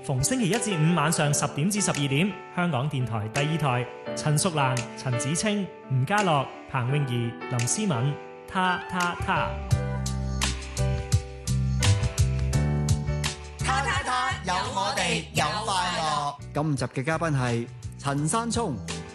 逢星期一至五晚上10點至12點，香港電台第2台，陳淑蘭、陳子清、吳家樂、彭詠儀、林思敏，他。 有我哋有快樂。 今集嘅嘉賓係陳山聰。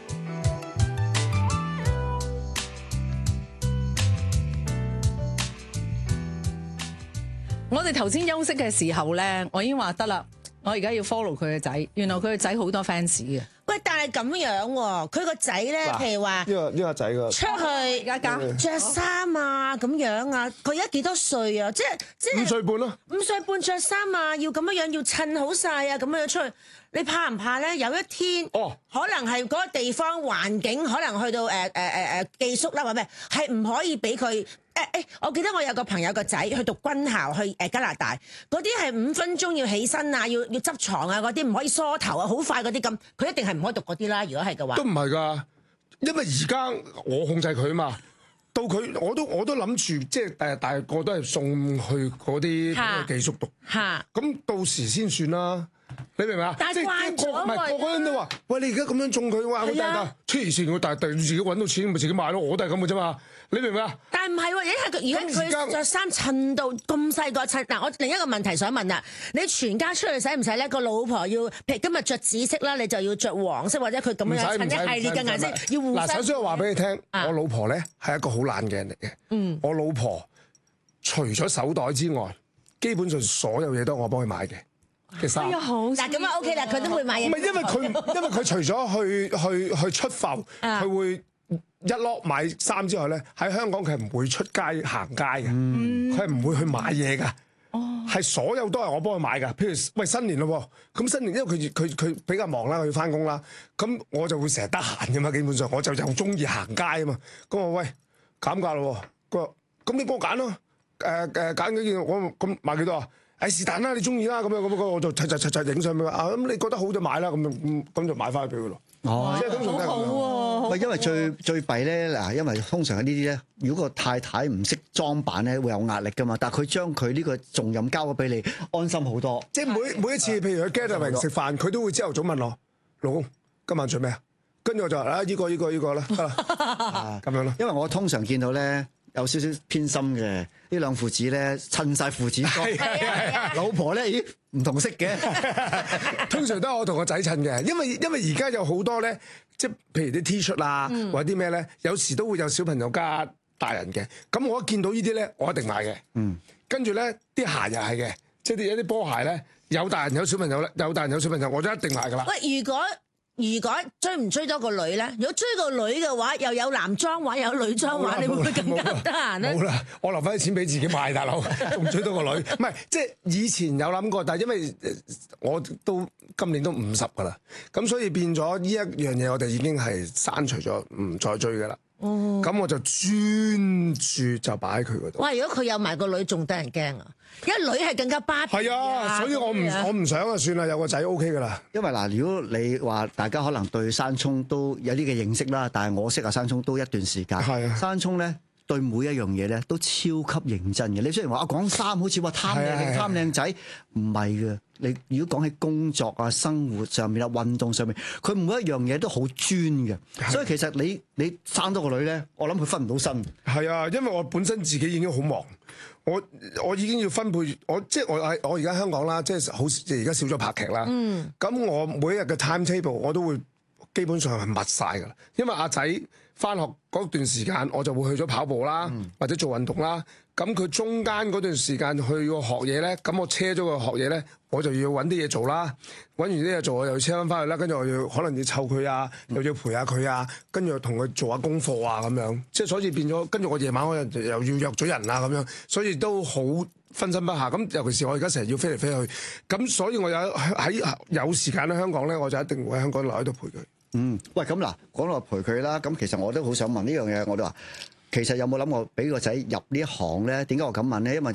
我哋頭先休息嘅時候咧，我已經話得啦，我而家要 follow 佢嘅仔。原來佢嘅仔好多 fans 嘅。 喂，但係咁樣喎，佢個仔咧，譬如話呢個仔個出去而家着衫啊，咁樣啊，佢而家幾多歲啊？即係 5歲半咯。 5歲半着衫啊，要咁樣要襯好晒啊，咁樣出去，你怕唔怕咧？有一天，可能係嗰個地方環境，可能去到寄宿啦，或者咩，係唔可以俾佢。我記得我有個朋友個仔去讀軍校，去加拿大，嗰啲係5分鐘要起身啊，要執床啊，嗰啲唔可以梳頭啊，好快嗰啲咁，佢一定係唔可以讀嗰啲啦。如果係嘅話， 都唔係㗎，因為而家我控制佢嘛，到佢我都諗住，即係大個都係送去嗰啲寄宿讀，咁到時先算啦。你明唔明啊？ 但係慣咗唔係個人都話，喂，你而家咁樣中佢，哇，好大㗎，黐線！我但係自己揾到錢，咪自己買咯。我都係咁嘅啫嘛。你明唔明啊？ 但係唔係喎，如果佢着衫襯到咁細個襯，嗱，我另一個問題想問啦，你全家出去使唔使咧？個老婆要，譬如今日着紫色啦，你就要着黃色或者佢咁樣襯一系列嘅顏色，要互相。 嗱，首先我話俾你聽，我老婆咧係一個好懶嘅人嚟嘅。我老婆除咗手袋之外，基本上所有嘢都我幫佢買嘅。其實嗱咁啊 OK 啦，佢都會買嘢。 唔係因為佢除咗去出埠，佢會一攞買衫之外咧，喺香港佢係唔會出街行街嘅，佢係唔會去買嘢㗎。係所有都係我幫佢買㗎。譬如喂新年咯，咁新年因為佢比較忙啦，佢要返工啦，咁我就會成日得閒㗎嘛。基本上我就又中意行街啊嘛。咁我喂減價咯，佢話咁你幫我揀咯，揀幾件我咁買幾多啊？是但啦，你中意啦，咁我就齊影相俾佢啊！咁你覺得好就買啦，咁就買翻去俾佢咯。即係通常都係咁樣。 喂，因為最弊咧嗱，因為通常呢啲咧，如果個太太唔識裝扮咧，會有壓力噶嘛。但係佢將佢呢個重任交咗俾你，安心好多。 即係每一次，譬如去 gathering 食飯，佢都會朝頭早問我老公今晚做咩啊？跟住我就話依個啦，咁樣咯。 因為我通常見到咧。有少少偏心嘅呢兩父子咧，襯晒父子裝，老婆咧咦唔同色嘅， 通常都係我同個仔襯嘅，因為而家有好多咧，即係譬如啲 T 恤啊，或者啲咩咧，有時都會有小朋友加大人嘅，咁我一見到呢啲咧，我一定買嘅。跟住咧啲鞋又係嘅，即係一啲波鞋咧，有大人有小朋友咧，有大人有小朋友，我就一定買㗎啦。 喂，如果追唔追到個女咧？如果追個女嘅話，又有男裝玩，又有女裝玩，你會唔會更加唔得閒咧？ 冇啦，我留翻啲錢俾自己買，大佬仲追到個女。唔係，即係以前有諗過，但係因為我都今年都50㗎啦，咁所以變咗呢一樣嘢，我哋已經係刪除咗，唔再追㗎啦。咁我就專注就擺喺佢嗰度。 哇！如果佢有埋個女，仲得人驚啊！因為女係更加巴閉。 係啊，所以我唔想啊，算啦，有個仔 OK 㗎啦。 因為嗱，如果你話大家可能對山聰都有啲嘅認識啦，但係我識阿山聰都一段時間。係啊，山聰咧對每一樣嘢咧都超級認真嘅。你雖然話講衫好似話貪靚定貪靚仔，唔係嘅。你如果講起工作啊、生活上面啊、運動上面，佢每一樣嘢都好專嘅。所以其實你生多個女咧，我諗佢分唔到身。 係啊，因為我本身自己已經好忙，我已經要分配，即係我而家香港啦，即係好即係而家少咗拍劇啦。咁我每一日嘅 timetable 我都會基本上係密晒㗎啦，因為阿仔返學嗰段時間我就會去咗跑步啦，或者做運動啦。咁佢中間嗰段時間去個學嘢咧，咁我車咗佢學嘢咧，我就要揾啲嘢做啦。揾完啲嘢做，我又要車翻去啦。跟住我要可能要湊佢啊，又要陪下佢啊，跟住又同佢做下功課啊咁樣。即係所以變咗，跟住我夜晚我又要約咗人啊咁樣，所以都好分身不下。咁尤其是我而家成日要飛嚟飛去，咁所以我有時間喺香港咧，我就一定會喺香港留喺度陪佢。 喂，咁嗱，講到陪佢啦，咁其實我都好想問呢樣嘢，我都話其實有冇諗過俾個仔入呢一行咧？點解我咁問咧？因為